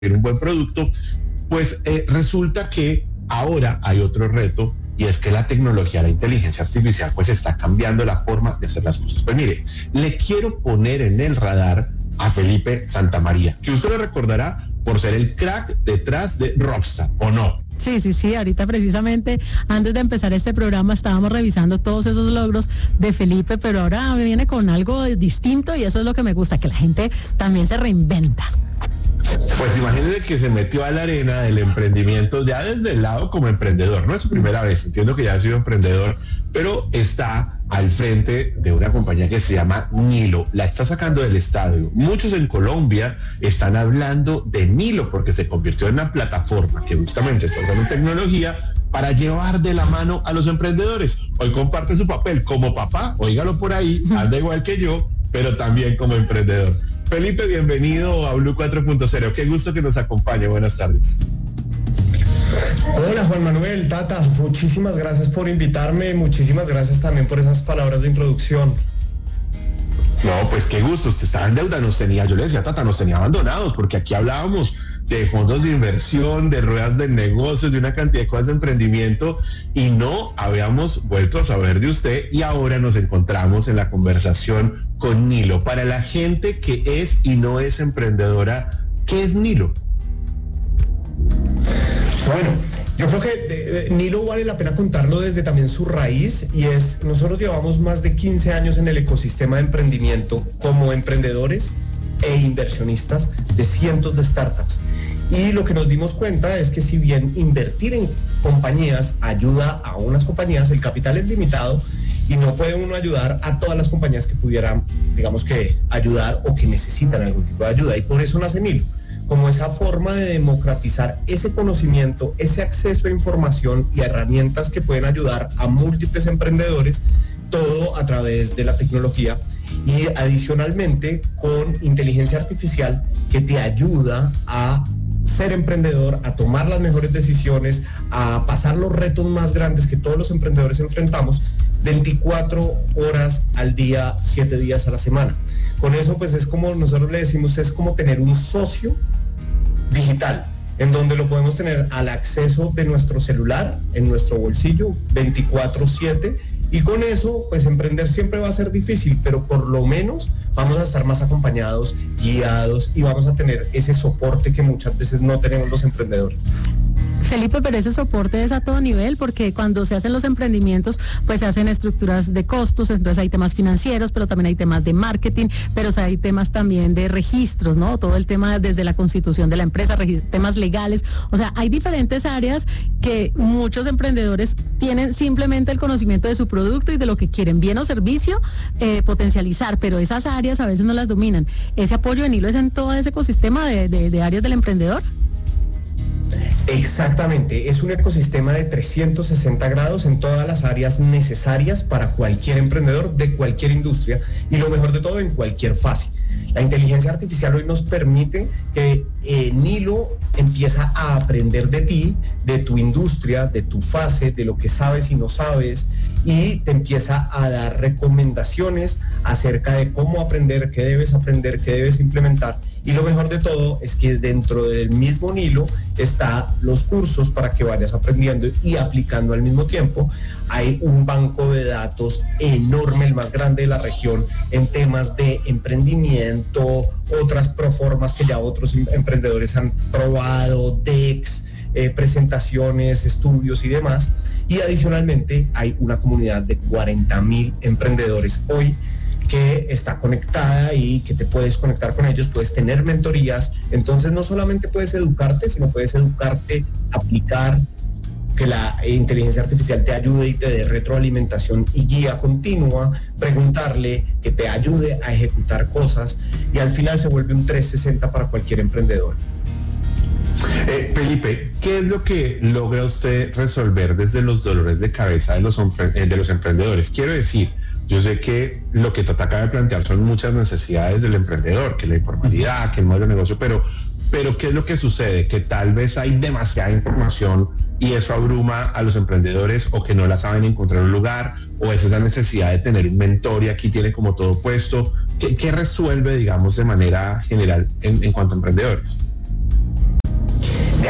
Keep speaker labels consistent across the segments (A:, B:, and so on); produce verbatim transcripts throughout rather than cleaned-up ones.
A: un buen producto, pues eh, resulta que ahora hay otro reto, y es que la tecnología, la inteligencia artificial, pues está cambiando la forma de hacer las cosas. Pues mire, le quiero poner en el radar a Felipe Santamaría, que usted lo recordará por ser el crack detrás de Rockstar, ¿o no?
B: Sí, sí, sí, ahorita precisamente antes de empezar este programa estábamos revisando todos esos logros de Felipe, pero ahora me viene con algo distinto y eso es lo que me gusta, que la gente también se reinventa.
A: Pues imagínese que se metió a la arena del emprendimiento ya desde el lado como emprendedor. No es su primera vez, entiendo que ya ha sido emprendedor, pero está al frente de una compañía que se llama Nilo. La está sacando del estadio. Muchos en Colombia están hablando de Nilo porque se convirtió en una plataforma que justamente está usando tecnología para llevar de la mano a los emprendedores. Hoy comparte su papel como papá, óigalo por ahí, anda igual que yo, pero también como emprendedor. Felipe, bienvenido a Blue cuatro punto cero. Qué gusto que nos acompañe. Buenas tardes.
C: Hola Juan Manuel, Tata, muchísimas gracias por invitarme, muchísimas gracias también por esas palabras de introducción.
A: No, pues qué gusto, usted estaba en deuda, nos tenía, yo le decía, Tata, nos tenía abandonados, porque aquí hablábamos de fondos de inversión, de ruedas de negocios, de una cantidad de cosas de emprendimiento, y no habíamos vuelto a saber de usted, y ahora nos encontramos en la conversación con Nilo. Para la gente que es y no es emprendedora, ¿qué es Nilo?
C: Bueno, yo creo que eh, Nilo vale la pena contarlo desde también su raíz, y es, nosotros llevamos más de quince años en el ecosistema de emprendimiento como emprendedores e inversionistas de cientos de startups. Y lo que nos dimos cuenta es que si bien invertir en compañías ayuda a unas compañías, el capital es limitado y no puede uno ayudar a todas las compañías que pudieran, digamos que, ayudar o que necesitan algún tipo de ayuda. Y por eso nace Nilo, como esa forma de democratizar ese conocimiento, ese acceso a información y a herramientas que pueden ayudar a múltiples emprendedores, todo a través de la tecnología, y adicionalmente con inteligencia artificial que te ayuda a ser emprendedor, a tomar las mejores decisiones, a pasar los retos más grandes que todos los emprendedores enfrentamos veinticuatro horas al día, siete días a la semana. Con eso pues es como nosotros le decimos, es como tener un socio digital, en donde lo podemos tener al acceso de nuestro celular, en nuestro bolsillo, veinticuatro siete, y con eso, pues emprender siempre va a ser difícil, pero por lo menos vamos a estar más acompañados, guiados, y vamos a tener ese soporte que muchas veces no tenemos los emprendedores.
B: Felipe, pero ese soporte es a todo nivel, porque cuando se hacen los emprendimientos, pues se hacen estructuras de costos, entonces hay temas financieros, pero también hay temas de marketing, pero o sea, hay temas también de registros, ¿no? Todo el tema desde la constitución de la empresa, temas legales, o sea, hay diferentes áreas que muchos emprendedores tienen simplemente el conocimiento de su producto y de lo que quieren, bien o servicio, eh, potencializar, pero esas áreas a veces no las dominan. ¿Ese apoyo de Nilo es en todo ese ecosistema de, de, de áreas del emprendedor?
C: Exactamente, es un ecosistema de trescientos sesenta grados en todas las áreas necesarias para cualquier emprendedor de cualquier industria, y lo mejor de todo, en cualquier fase. La inteligencia artificial hoy nos permite que eh, Nilo empieza a aprender de ti, de tu industria, de tu fase, de lo que sabes y no sabes, y te empieza a dar recomendaciones acerca de cómo aprender, qué debes aprender, qué debes implementar. Y lo mejor de todo es que dentro del mismo Nilo está los cursos para que vayas aprendiendo y aplicando al mismo tiempo. Hay un banco de datos enorme, el más grande de la región, en temas de emprendimiento, otras proformas que ya otros emprendedores han probado, decks, eh, presentaciones, estudios y demás. Y adicionalmente hay una comunidad de cuarenta mil emprendedores hoy que está conectada y que te puedes conectar con ellos, puedes tener mentorías. Entonces no solamente puedes educarte, sino puedes educarte, aplicar, que la inteligencia artificial te ayude y te dé retroalimentación y guía continua, preguntarle, que te ayude a ejecutar cosas, y al final se vuelve un trescientos sesenta para cualquier emprendedor.
A: Eh, Felipe, ¿qué es lo que logra usted resolver desde los dolores de cabeza de los, de los emprendedores? Quiero decir, yo sé que lo que Tata acaba de plantear son muchas necesidades del emprendedor, que la informalidad, que el modelo de negocio, pero, pero ¿qué es lo que sucede? Que tal vez hay demasiada información y eso abruma a los emprendedores, o que no la saben encontrar un lugar, o es esa necesidad de tener un mentor y aquí tiene como todo puesto. ¿Qué, qué resuelve, digamos, de manera general en, en cuanto a emprendedores?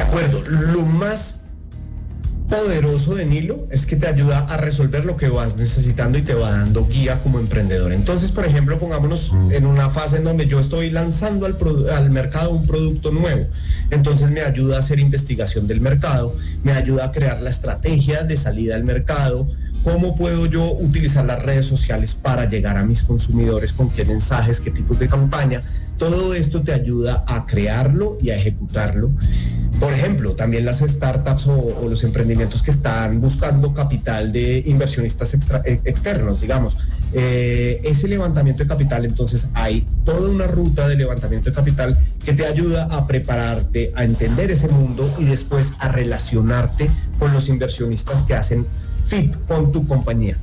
C: acuerdo. Lo más poderoso de Nilo es que te ayuda a resolver lo que vas necesitando y te va dando guía como emprendedor. Entonces, por ejemplo, pongámonos en una fase en donde yo estoy lanzando al, al mercado un producto nuevo. Entonces me ayuda a hacer investigación del mercado, me ayuda a crear la estrategia de salida al mercado, cómo puedo yo utilizar las redes sociales para llegar a mis consumidores, con qué mensajes, qué tipos de campaña. Todo esto te ayuda a crearlo y a ejecutarlo. Por ejemplo, también las startups o, o los emprendimientos que están buscando capital de inversionistas extra, externos, digamos. Eh, ese levantamiento de capital, entonces hay toda una ruta de levantamiento de capital que te ayuda a prepararte, a entender ese mundo y después a relacionarte con los inversionistas que hacen fit con tu compañía.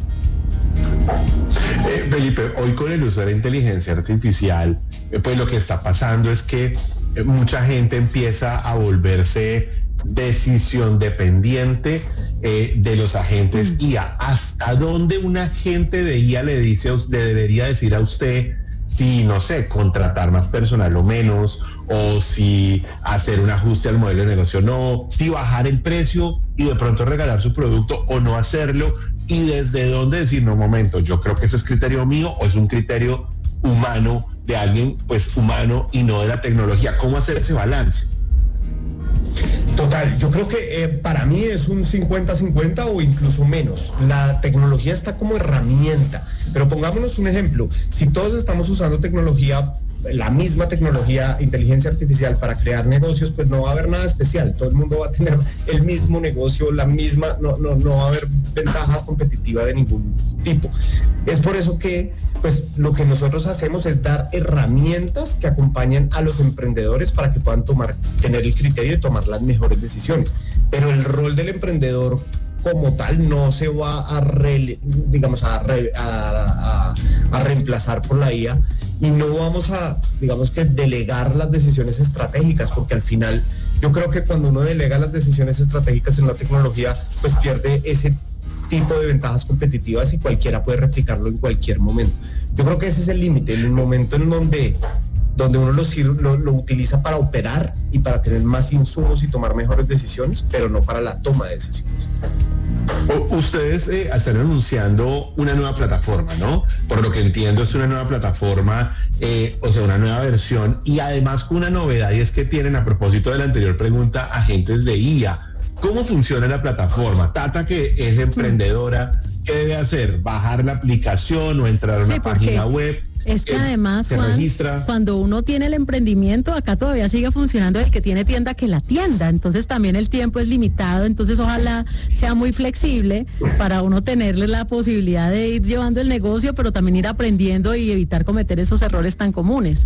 A: Eh, Felipe, hoy con el uso de la inteligencia artificial, eh, pues lo que está pasando es que eh, mucha gente empieza a volverse decisión dependiente eh, de los agentes mm. I A. ¿Hasta dónde un agente de I A le dice a usted, le debería decir a usted si, no sé, contratar más personal o menos, o si hacer un ajuste al modelo de negocio o no, si bajar el precio y de pronto regalar su producto o no hacerlo? Y desde dónde decir, no, momento, yo creo que ese es criterio mío o es un criterio humano de alguien pues humano y no de la tecnología. ¿Cómo hacer ese balance?
C: Total, yo creo que eh, para mí es un cincuenta cincuenta o incluso menos. La tecnología está como herramienta, pero pongámonos un ejemplo. Si todos estamos usando tecnología, la misma tecnología, inteligencia artificial para crear negocios, pues no va a haber nada especial. Todo el mundo va a tener el mismo negocio, la misma, no, no, no va a haber ventaja competitiva de ningún tipo. Es por eso que pues lo que nosotros hacemos es dar herramientas que acompañen a los emprendedores para que puedan tomar, tener el criterio de tomar las mejores decisiones. Pero el rol del emprendedor como tal no se va a, re, digamos, a, re, a, a, a reemplazar por la I A, y no vamos a, digamos que, delegar las decisiones estratégicas, porque al final yo creo que cuando uno delega las decisiones estratégicas en una tecnología, pues pierde ese tipo de ventajas competitivas y cualquiera puede replicarlo en cualquier momento. Yo creo que ese es el límite, el momento en donde, donde uno lo, lo, lo utiliza para operar y para tener más insumos y tomar mejores decisiones, pero no para la toma de decisiones.
A: Ustedes eh, están anunciando una nueva plataforma, ¿no? Por lo que entiendo es una nueva plataforma, eh, o sea, una nueva versión, y además con una novedad, y es que tienen, a propósito de la anterior pregunta, agentes de I A. ¿Cómo funciona la plataforma? Tata, que es emprendedora, ¿qué debe hacer? ¿Bajar la aplicación o entrar a una sí, página web?
B: Es que además, Juan, cuando uno tiene el emprendimiento, acá todavía sigue funcionando el que tiene tienda que la tienda, entonces también el tiempo es limitado, entonces ojalá sea muy flexible para uno tenerle la posibilidad de ir llevando el negocio, pero también ir aprendiendo y evitar cometer esos errores tan comunes.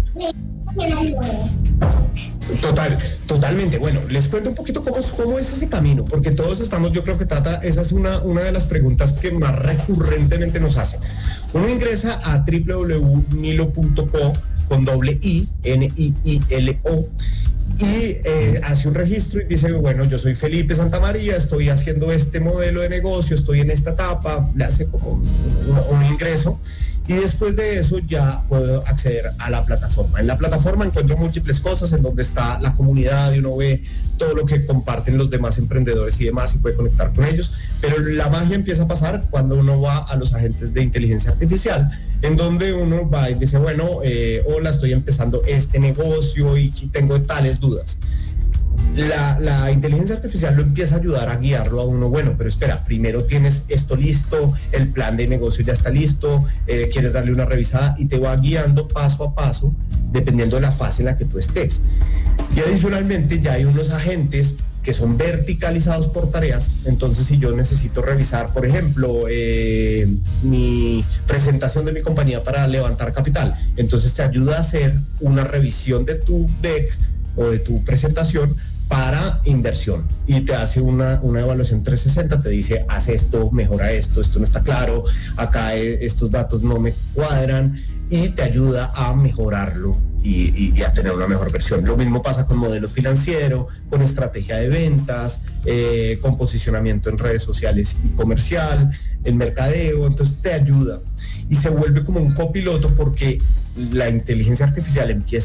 C: Total, totalmente. Bueno, les cuento un poquito cómo, cómo es ese camino, porque todos estamos, yo creo que Tata, esa es una, una de las preguntas que más recurrentemente nos hacen. Uno ingresa a doble u doble u doble u punto nilo punto co con doble I, N I I L O, y eh, hace un registro y dice, bueno, yo soy Felipe Santamaría, estoy haciendo este modelo de negocio, estoy en esta etapa, le hace como un, un, un ingreso, y después de eso ya puedo acceder a la plataforma. En la plataforma encuentro múltiples cosas, en donde está la comunidad y uno ve todo lo que comparten los demás emprendedores y demás y puede conectar con ellos, pero la magia empieza a pasar cuando uno va a los agentes de inteligencia artificial, en donde uno va y dice, bueno, eh, hola, estoy empezando este negocio y tengo tales dudas. La, la inteligencia artificial lo empieza a ayudar a guiarlo a uno. Bueno, pero espera, primero tienes esto listo, el plan de negocio ya está listo, eh, quieres darle una revisada, y te va guiando paso a paso dependiendo de la fase en la que tú estés. Y adicionalmente ya hay unos agentes que son verticalizados por tareas. Entonces, si yo necesito revisar, por ejemplo, eh, mi presentación de mi compañía para levantar capital, entonces te ayuda a hacer una revisión de tu deck o de tu presentación para inversión, y te hace una, una evaluación trescientos sesenta, te dice, haz esto, mejora esto, esto no está claro, acá eh, estos datos no me cuadran, y te ayuda a mejorarlo y, y, y a tener una mejor versión. Lo mismo pasa con modelo financiero, con estrategia de ventas, eh, con posicionamiento en redes sociales y comercial, en mercadeo, entonces te ayuda. Y se vuelve como un copiloto, porque la inteligencia artificial empieza a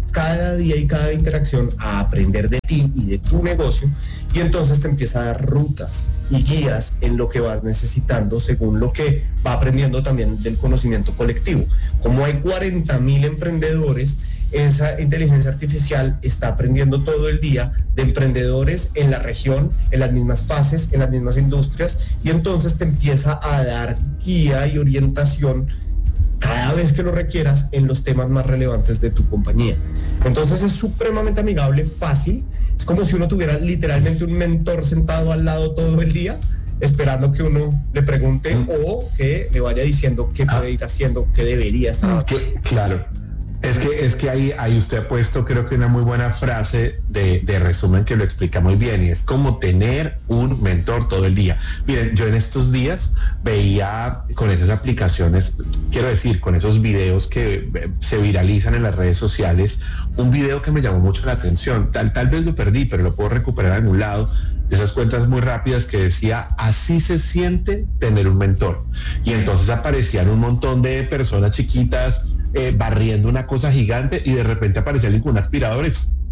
C: cada día y cada interacción a aprender de ti y de tu negocio, y entonces te empieza a dar rutas y guías en lo que vas necesitando según lo que va aprendiendo también del conocimiento colectivo. Como hay cuarenta mil emprendedores, esa inteligencia artificial está aprendiendo todo el día de emprendedores en la región, en las mismas fases, en las mismas industrias, y entonces te empieza a dar guía y orientación cada vez que lo requieras en los temas más relevantes de tu compañía. Entonces es supremamente amigable, fácil, es como si uno tuviera literalmente un mentor sentado al lado todo el día, esperando que uno le pregunte mm. o que le vaya diciendo qué puede ir haciendo, qué debería estar haciendo.
A: Claro. Es que, es que ahí, ahí usted ha puesto, creo que una muy buena frase de, de resumen que lo explica muy bien, y es como tener un mentor todo el día. Miren, yo en estos días veía con esas aplicaciones, quiero decir, con esos videos que se viralizan en las redes sociales, un video que me llamó mucho la atención, tal, tal vez lo perdí, pero lo puedo recuperar en un lado, de esas cuentas muy rápidas que decía, así se siente tener un mentor. Y entonces aparecían un montón de personas chiquitas, Eh, barriendo una cosa gigante, y de repente aparecía alguien con un aspirador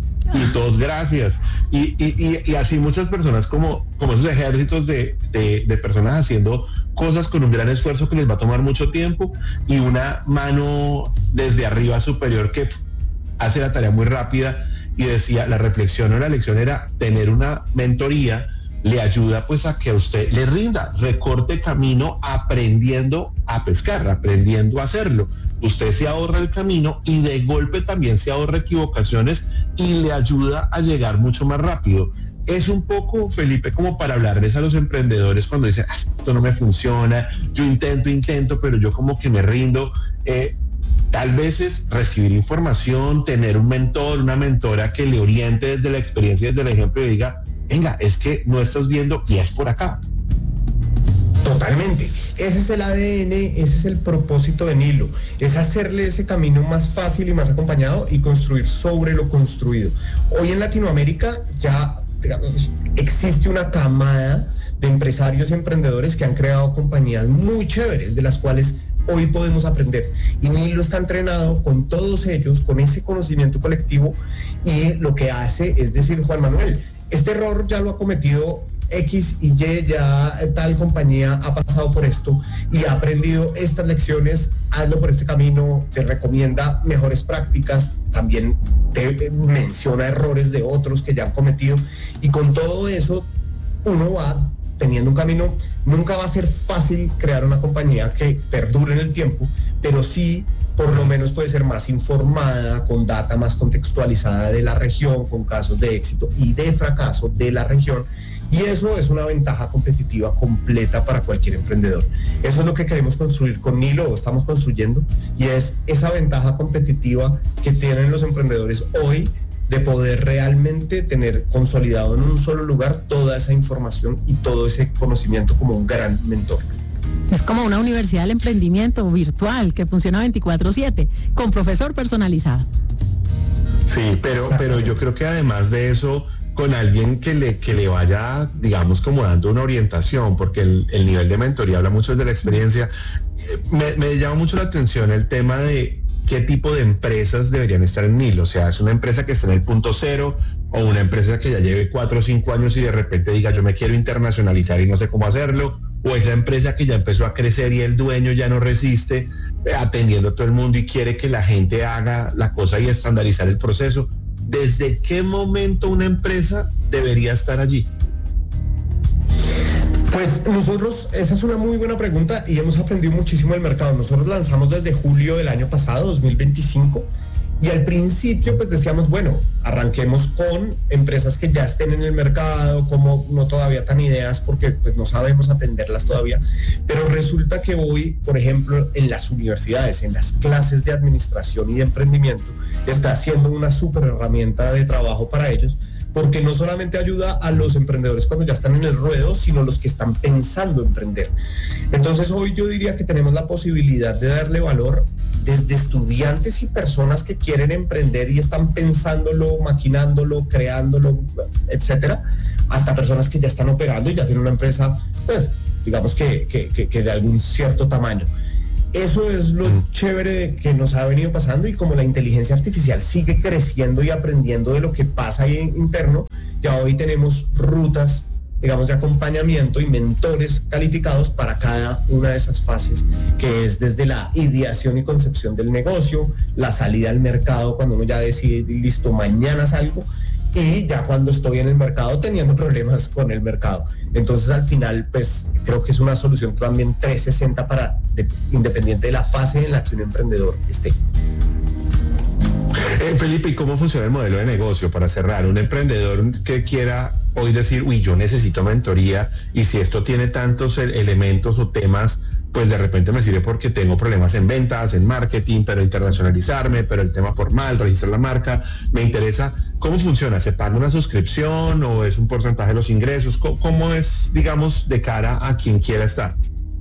A: y todos gracias, y, y, y, y así muchas personas como, como esos ejércitos de, de, de personas haciendo cosas con un gran esfuerzo que les va a tomar mucho tiempo, y una mano desde arriba superior que hace la tarea muy rápida. Y decía, la reflexión o la lección era, tener una mentoría le ayuda pues a que a usted le rinda, recorte camino aprendiendo a pescar, aprendiendo a hacerlo. Usted se ahorra el camino y de golpe también se ahorra equivocaciones y le ayuda a llegar mucho más rápido. Es un poco, Felipe, como para hablarles a los emprendedores cuando dicen, ah, esto no me funciona, yo intento, intento, pero yo como que me rindo. Eh, tal vez es recibir información, tener un mentor, una mentora que le oriente desde la experiencia, desde el ejemplo, y diga, venga, es que no estás viendo y es por acá.
C: Totalmente. Ese es el A D N, ese es el propósito de Nilo. Es hacerle ese camino más fácil y más acompañado y construir sobre lo construido. Hoy en Latinoamérica ya, digamos, existe una camada de empresarios y emprendedores que han creado compañías muy chéveres, de las cuales hoy podemos aprender. Y Nilo está entrenado con todos ellos, con ese conocimiento colectivo, y lo que hace es decir, Juan Manuel, este error ya lo ha cometido X y Y, ya tal compañía ha pasado por esto y ha aprendido estas lecciones, hazlo por este camino, te recomienda mejores prácticas, también te menciona errores de otros que ya han cometido, y con todo eso uno va teniendo un camino. Nunca va a ser fácil crear una compañía que perdure en el tiempo, pero sí por lo menos puede ser más informada, con data más contextualizada de la región, con casos de éxito y de fracaso de la región, y eso es una ventaja competitiva completa para cualquier emprendedor. Eso es lo que queremos construir con Nilo, o estamos construyendo, y es esa ventaja competitiva que tienen los emprendedores hoy de poder realmente tener consolidado en un solo lugar toda esa información y todo ese conocimiento como un gran mentor.
B: Es como una universidad del emprendimiento virtual que funciona veinticuatro siete, con profesor personalizado.
A: Sí, pero, pero yo creo que además de eso, con alguien que le, que le vaya, digamos, como dando una orientación, porque el, el nivel de mentoría habla mucho desde la experiencia. Me, me llama mucho la atención el tema de qué tipo de empresas deberían estar en Nilo. O sea, es una empresa que está en el punto cero, o una empresa que ya lleve cuatro o cinco años y de repente diga, yo me quiero internacionalizar y no sé cómo hacerlo, o esa empresa que ya empezó a crecer y el dueño ya no resiste atendiendo a todo el mundo y quiere que la gente haga la cosa y estandarizar el proceso. ¿Desde qué momento una empresa debería estar allí?
C: Pues nosotros, esa es una muy buena pregunta y hemos aprendido muchísimo del mercado. Nosotros lanzamos desde julio del año pasado, dos mil veinticinco, y al principio pues decíamos, bueno, arranquemos con empresas que ya estén en el mercado, como no todavía tan ideas, porque pues no sabemos atenderlas todavía, pero resulta que hoy, por ejemplo, en las universidades, en las clases de administración y de emprendimiento, está siendo una súper herramienta de trabajo para ellos, porque no solamente ayuda a los emprendedores cuando ya están en el ruedo, sino los que están pensando emprender. Entonces hoy yo diría que tenemos la posibilidad de darle valor desde estudiantes y personas que quieren emprender y están pensándolo, maquinándolo, creándolo, etcétera, hasta personas que ya están operando y ya tienen una empresa, pues, digamos que, que, que, que de algún cierto tamaño. Eso es lo mm. chévere que nos ha venido pasando, y como la inteligencia artificial sigue creciendo y aprendiendo de lo que pasa ahí interno, ya hoy tenemos rutas, digamos, de acompañamiento y mentores calificados para cada una de esas fases, que es desde la ideación y concepción del negocio, la salida al mercado cuando uno ya decide, listo, mañana salgo, y ya cuando estoy en el mercado teniendo problemas con el mercado. Entonces al final pues creo que es una solución también trescientos sesenta para, de, independiente de la fase en la que un emprendedor esté.
A: Eh, Felipe, ¿y cómo funciona el modelo de negocio? Para cerrar, un emprendedor que quiera hoy decir, uy, yo necesito mentoría, y si esto tiene tantos elementos o temas, pues de repente me sirve porque tengo problemas en ventas, en marketing, pero internacionalizarme, pero el tema formal, registrar la marca, me interesa. ¿Cómo funciona? ¿Se paga una suscripción o es un porcentaje de los ingresos? ¿Cómo, cómo es, digamos, de cara a quien quiera estar?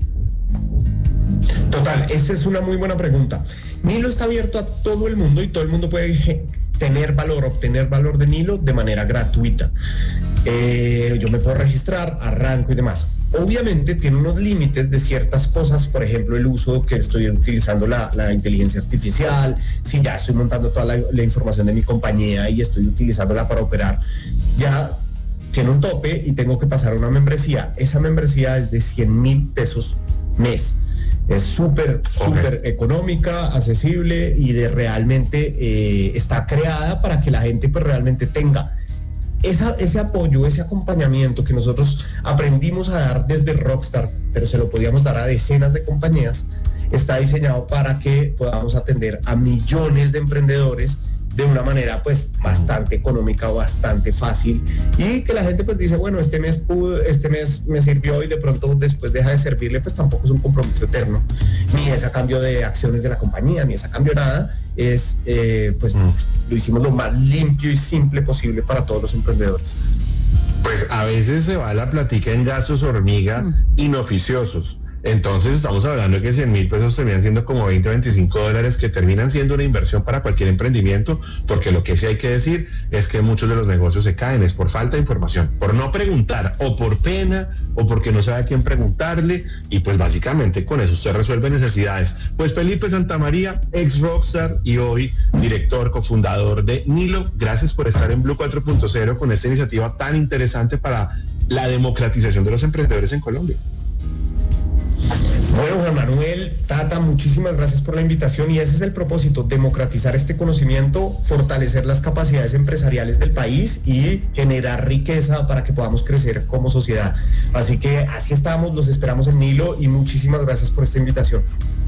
C: Total, esa es una muy buena pregunta. Nilo está abierto a todo el mundo y todo el mundo puede tener valor, obtener valor de Nilo de manera gratuita. Eh, yo me puedo registrar, arranco y demás. Obviamente tiene unos límites de ciertas cosas, por ejemplo el uso que estoy utilizando la, la inteligencia artificial, si ya estoy montando toda la, la información de mi compañía y estoy utilizándola para operar, ya tiene un tope y tengo que pasar a una membresía. Esa membresía es de cien mil pesos mes. Es súper, súper okay. económica, accesible y de realmente eh, está creada para que la gente pues realmente tenga esa, ese apoyo, ese acompañamiento que nosotros aprendimos a dar desde Rockstar, pero se lo podíamos dar a decenas de compañías. Está diseñado para que podamos atender a millones de emprendedores de una manera pues bastante económica, bastante fácil, y que la gente pues dice, bueno, este mes pudo, este mes me sirvió y de pronto después deja de servirle, pues tampoco es un compromiso eterno, ni es a cambio de acciones de la compañía, ni es a cambio de nada, es eh, pues mm. lo hicimos lo más limpio y simple posible para todos los emprendedores.
A: Pues a veces se va la platica en gastos hormiga mm. inoficiosos. Entonces estamos hablando de que cien mil pesos terminan siendo como veinte, veinticinco dólares, que terminan siendo una inversión para cualquier emprendimiento, porque lo que sí hay que decir es que muchos de los negocios se caen es por falta de información, por no preguntar, o por pena, o porque no sabe a quién preguntarle, y pues básicamente con eso usted resuelve necesidades. Pues Felipe Santamaría, ex Rockstar y hoy director, cofundador de Nilo, gracias por estar en Blue cuatro punto cero con esta iniciativa tan interesante para la democratización de los emprendedores en Colombia.
C: Bueno, Juan Manuel, Tata, muchísimas gracias por la invitación, y ese es el propósito, democratizar este conocimiento, fortalecer las capacidades empresariales del país y generar riqueza para que podamos crecer como sociedad. Así que así estamos, los esperamos en Nilo y muchísimas gracias por esta invitación.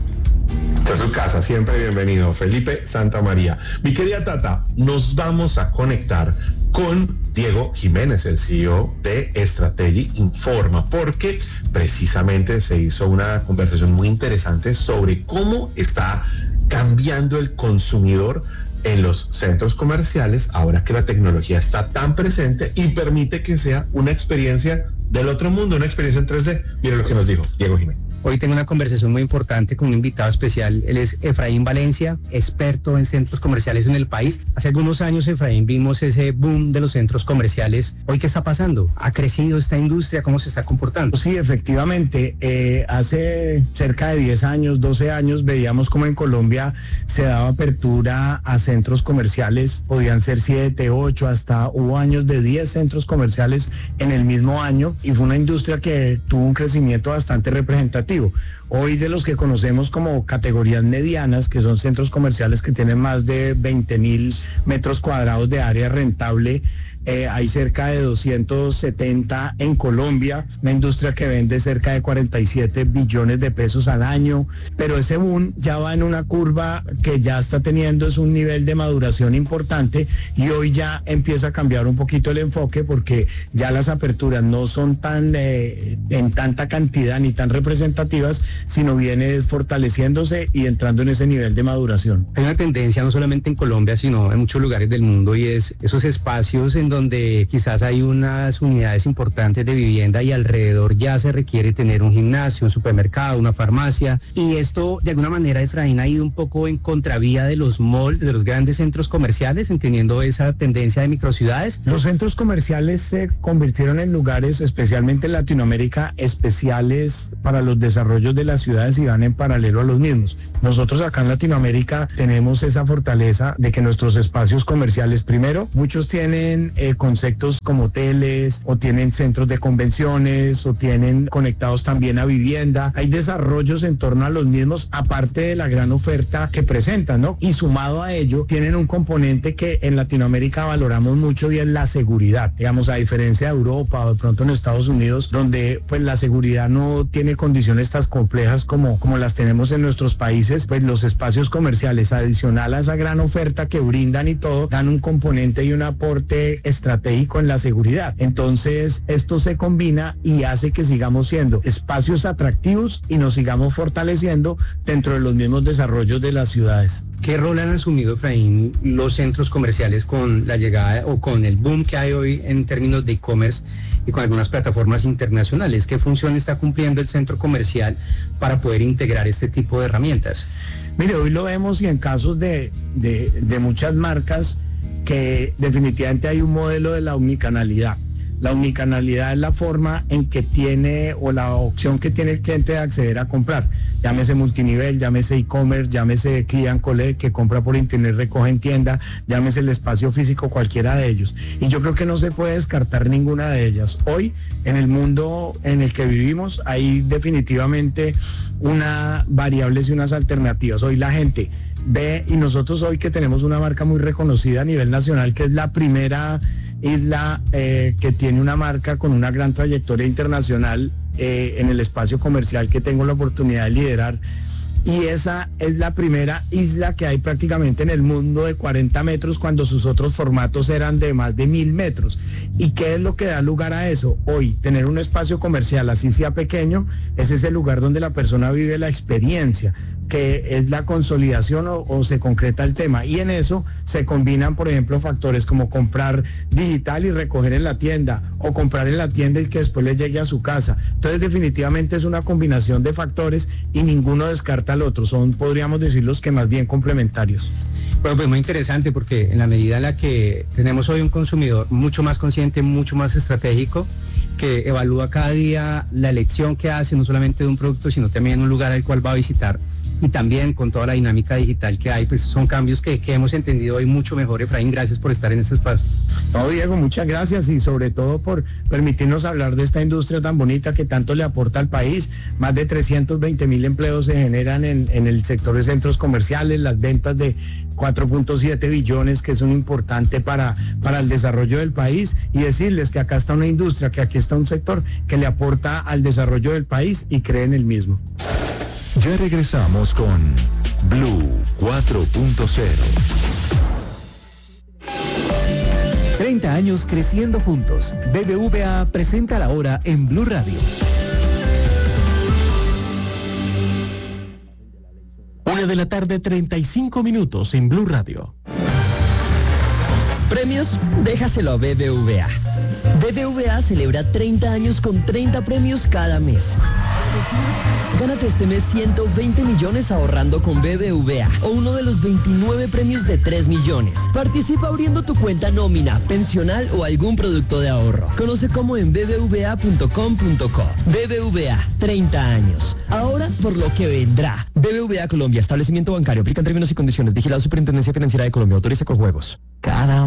A: A su casa, siempre bienvenido, Felipe Santamaría. Mi querida Tata, nos vamos a conectar con Diego Jiménez, el C E O de Strategy Informa, porque precisamente se hizo una conversación muy interesante sobre cómo está cambiando el consumidor en los centros comerciales ahora que la tecnología está tan presente y permite que sea una experiencia del otro mundo, una experiencia en tres D. Mire lo que nos dijo Diego Jiménez.
D: Hoy tengo una conversación muy importante con un invitado especial. Él es Efraín Valencia, experto en centros comerciales en el país. Hace algunos años, Efraín, vimos ese boom de los centros comerciales. ¿Hoy qué está pasando? ¿Ha crecido esta industria? ¿Cómo se está comportando?
E: Sí, efectivamente. Eh, hace cerca de diez años, doce años, veíamos como en Colombia se daba apertura a centros comerciales. Podían ser siete, ocho, hasta hubo años de diez centros comerciales en el mismo año, y fue una industria que tuvo un crecimiento bastante representativo. Hoy, de los que conocemos como categorías medianas, que son centros comerciales que tienen más de veinte mil metros cuadrados de área rentable, eh, hay cerca de doscientos setenta en Colombia, una industria que vende cerca de cuarenta y siete billones de pesos al año, pero ese boom ya va en una curva que ya está teniendo es un nivel de maduración importante, y hoy ya empieza a cambiar un poquito el enfoque, porque ya las aperturas no son tan eh, en tanta cantidad ni tan representativas, sino viene fortaleciéndose y entrando en ese nivel de maduración.
D: Hay una tendencia no solamente en Colombia, sino en muchos lugares del mundo, y es esos espacios en donde donde quizás hay unas unidades importantes de vivienda y alrededor ya se requiere tener un gimnasio, un supermercado, una farmacia, y esto de alguna manera, Efraín, ha ido un poco en contravía de los malls, de los grandes centros comerciales, entendiendo esa tendencia de microciudades.
E: Los centros comerciales se convirtieron en lugares, especialmente en Latinoamérica, especiales para los desarrollos de las ciudades y van en paralelo a los mismos. Nosotros acá en Latinoamérica tenemos esa fortaleza de que nuestros espacios comerciales, primero, muchos tienen eh, conceptos como hoteles o tienen centros de convenciones o tienen conectados también a vivienda. Hay desarrollos en torno a los mismos, aparte de la gran oferta que presentan, ¿no? Y sumado a ello, tienen un componente que en Latinoamérica valoramos mucho y es la seguridad. Digamos, a diferencia de Europa o de pronto en Estados Unidos, donde pues la seguridad no tiene condiciones tan complejas como, como las tenemos en nuestros países, pues los espacios comerciales, adicional a esa gran oferta que brindan y todo, dan un componente y un aporte estratégico en la seguridad. Entonces, esto se combina y hace que sigamos siendo espacios atractivos y nos sigamos fortaleciendo dentro de los mismos desarrollos de las ciudades.
D: ¿Qué rol han asumido, Efraín, los centros comerciales con la llegada o con el boom que hay hoy en términos de e-commerce y con algunas plataformas internacionales? ¿Qué función está cumpliendo el centro comercial para poder integrar este tipo de herramientas?
E: Mire, hoy lo vemos y en casos de, de, de muchas marcas que definitivamente hay un modelo de la omnicanalidad. La omnicanalidad es la forma en que tiene o la opción que tiene el cliente de acceder a comprar. Llámese multinivel, llámese e-commerce, llámese click and collect, que compra por internet, recoge en tienda, llámese el espacio físico, cualquiera de ellos. Y yo creo que no se puede descartar ninguna de ellas. Hoy, en el mundo en el que vivimos, hay definitivamente unas variables y unas alternativas. Hoy la gente ve, y nosotros hoy que tenemos una marca muy reconocida a nivel nacional, que es la primera isla eh, que tiene una marca con una gran trayectoria internacional eh, en el espacio comercial que tengo la oportunidad de liderar, y esa es la primera isla que hay prácticamente en el mundo de cuarenta metros cuando sus otros formatos eran de más de mil metros. ¿Y qué es lo que da lugar a eso? Hoy, tener un espacio comercial, así sea pequeño, es ese lugar donde la persona vive la experiencia, que es la consolidación o, o se concreta el tema. Y en eso se combinan, por ejemplo, factores como comprar digital y recoger en la tienda, o comprar en la tienda y que después le llegue a su casa. Entonces, definitivamente es una combinación de factores y ninguno descarta al otro. Son, podríamos decir, los que más bien complementarios.
D: Bueno, pues muy interesante, porque en la medida en la que tenemos hoy un consumidor mucho más consciente, mucho más estratégico, que evalúa cada día la elección que hace, no solamente de un producto, sino también un lugar al cual va a visitar, y también con toda la dinámica digital que hay, pues son cambios que, que hemos entendido hoy mucho mejor. Efraín, gracias por estar en este espacio.
E: No, Diego, muchas gracias, y sobre todo por permitirnos hablar de esta industria tan bonita que tanto le aporta al país. Más de trescientos veinte mil empleos se generan en, en el sector de centros comerciales, las ventas de cuatro punto siete billones, que es un importante para, para el desarrollo del país, y decirles que acá está una industria, que aquí está un sector que le aporta al desarrollo del país y cree en el mismo.
F: Ya regresamos con Blue cuatro punto cero.
G: treinta años creciendo juntos. B B V A presenta la hora en Blue Radio. Una de la tarde, treinta y cinco minutos en Blue Radio.
H: Premios, déjaselo a B B V A. B B V A celebra treinta años con treinta premios cada mes. Gánate este mes ciento veinte millones ahorrando con B B V A o uno de los veintinueve premios de tres millones. Participa abriendo tu cuenta nómina, pensional o algún producto de ahorro. Conoce cómo en b b v a punto com punto co. B B V A, treinta años. Ahora por lo que vendrá. B B V A Colombia, establecimiento bancario. Aplican términos y condiciones. Vigilado Superintendencia Financiera de Colombia. Autoriza con juegos. Cada